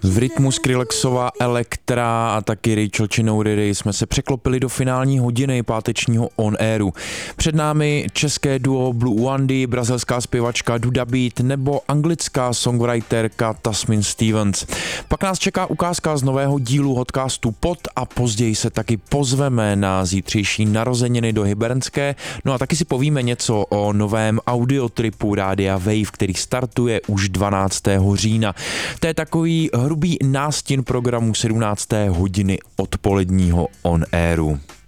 V rytmu Skrillexova Elektra a taky Rachel Chinouriri jsme se překlopili do finální hodiny pátečního On Airu. Před námi české duo Blue Wandy, brazilská zpěvačka Duda Beat nebo anglická songwriterka Tasmin Stevens. Pak nás čeká ukázka z nového dílu podcastu Pod a později se taky pozveme na zítřejší narozeniny do Hybernské. No a taky si povíme něco o novém audiotripu Rádia Wave, který startuje už 12. října. To je takový hrubý nástin programu 17. hodiny odpoledního On Airu.